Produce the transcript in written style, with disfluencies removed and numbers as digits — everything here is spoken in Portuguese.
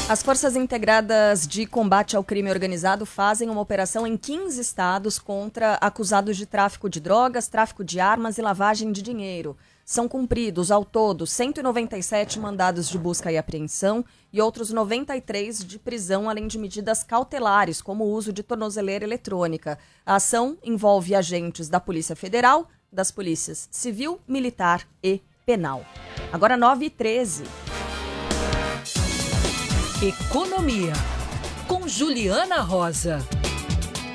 As Forças Integradas de Combate ao Crime Organizado fazem uma operação em 15 estados contra acusados de tráfico de drogas, tráfico de armas e lavagem de dinheiro. São cumpridos, ao todo, 197 mandados de busca e apreensão e outros 93 de prisão, além de medidas cautelares, como o uso de tornozeleira eletrônica. A ação envolve agentes da Polícia Federal, das Polícias Civil, Militar e Penal. Agora 9h13. Economia, com Juliana Rosa.